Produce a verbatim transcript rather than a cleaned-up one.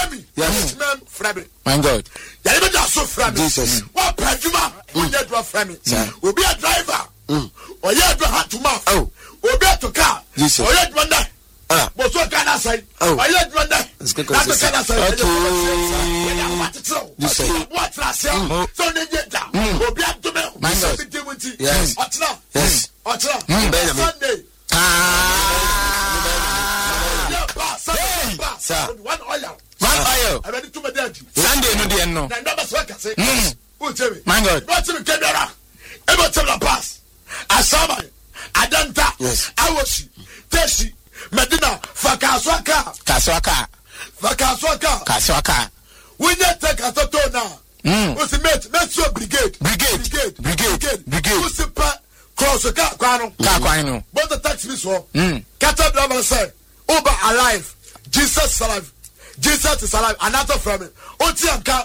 Yemi. Yes. Mem Fremi. My God. Yemi da so Fremi. Jesus. What Pajuma? When you do Fremi. Will be a driver. Or you do have to mouth. Oh. Will be to car. Jesus. Or you do that. Ah. But what can I say? Oh. Or you do that. That's the kind of say. Okay. You say. What I say? So they get down. Will be up to me. My God. Yes. What's now? Yes. What's now? Sunday. Ah. Sir. One oil. One oil. I'm ready to my dad. Sunday no dey no. Na number so can say. Who tell me? My God. What's the camera? Ever tell the pass. Asama. Adanta. Yes. Awoshi. Teshi. Medina. Fakaswaka. Kaswaka. Fakaswaka. Kaswaka. We need take a toto now. Mm. What's the mate? Let's go brigade. Brigade. Brigade. Brigade. Brigade. What's the pa? Cross the car. Kwano. Car kwano. But the taxi is so. Mm. Kata driver say, Uber alive. Jesus is alive. Jesus is alive. Another from it. Oti anka.